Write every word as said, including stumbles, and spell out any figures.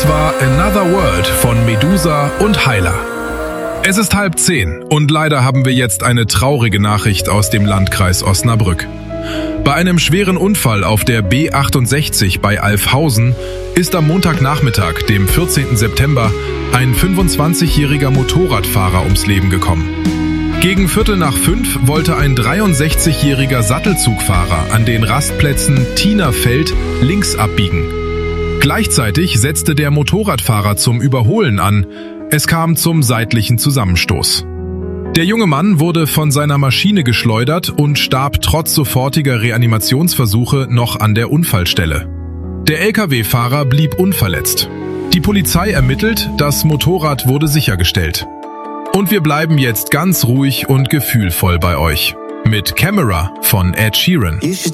war Another World von Medusa und Hyla. Es ist halb zehn und leider haben wir jetzt eine traurige Nachricht aus dem Landkreis Osnabrück. Bei einem schweren Unfall auf der B achtundsechzig bei Alfhausen ist am Montagnachmittag, dem vierzehnten September, ein fünfundzwanzigjähriger Motorradfahrer ums Leben gekommen. Gegen Viertel nach fünf wollte ein dreiundsechzigjähriger Sattelzugfahrer an den Rastplätzen Tienerfeld links abbiegen. Gleichzeitig setzte der Motorradfahrer zum Überholen an. Es kam zum seitlichen Zusammenstoß. Der junge Mann wurde von seiner Maschine geschleudert und starb trotz sofortiger Reanimationsversuche noch an der Unfallstelle. Der L K W-Fahrer blieb unverletzt. Die Polizei ermittelt, das Motorrad wurde sichergestellt. Und wir bleiben jetzt ganz ruhig und gefühlvoll bei euch. Mit Camera von Ed Sheeran.